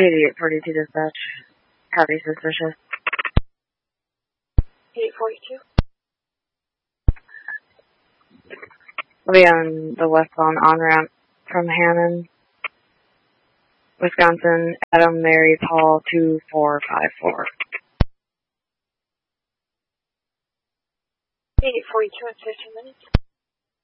8842 dispatch. Heavy suspicious. 842. I'll be on the westbound on-ramp from Hannon, Wisconsin, Adam Mary Paul 2454. 842 in 15 minutes.